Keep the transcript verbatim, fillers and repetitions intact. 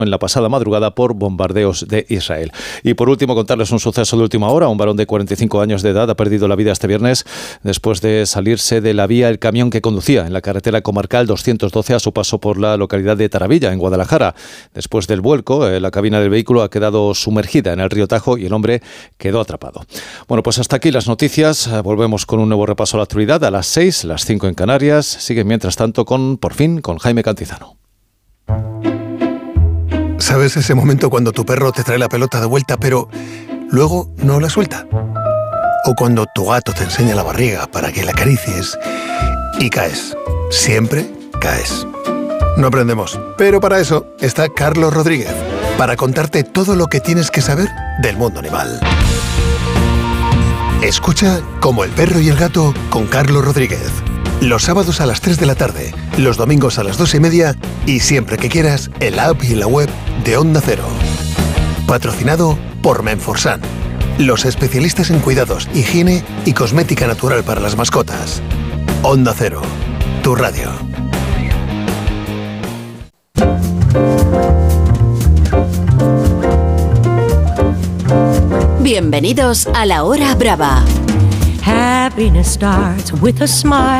en la pasada madrugada por bombardeos de Israel. Y por último, contarles un suceso de última hora. Un varón de cuarenta y cinco años de edad ha perdido la vida este viernes después de salirse de la vía el camión que conducía en la carretera comarcal doscientos doce a su paso por la localidad de Taravilla, en Guadalajara. Después del vuelco, eh, la cabina del vehículo ha quedado sumergida en el río Tajo y el hombre quedó atrapado. Bueno, pues hasta aquí las noticias. Volvemos con un nuevo repaso a la actualidad a las seis, las cinco en Canarias. Siguen mientras tanto con Por fin, con Jaime Cantizano. ¿Sabes ese momento cuando tu perro te trae la pelota de vuelta, pero luego no la suelta? O cuando tu gato te enseña la barriga para que la acaricies y caes. Siempre caes. No aprendemos, pero para eso está Carlos Rodríguez, para contarte todo lo que tienes que saber del mundo animal. Escucha Como el perro y el gato con Carlos Rodríguez. Los sábados a las tres de la tarde, los domingos a las dos y media y siempre que quieras en la app y en la web de Onda Cero. Patrocinado por Menforsan, los especialistas en cuidados, higiene y cosmética natural para las mascotas. Onda Cero, tu radio. Bienvenidos a La Hora Brava. Happiness starts with a smile.